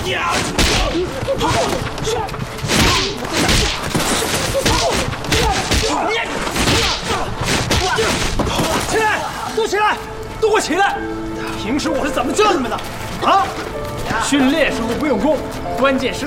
起来，都起来，都给我起来！平时我是怎么教你们的？啊？训练时候不用功，关键时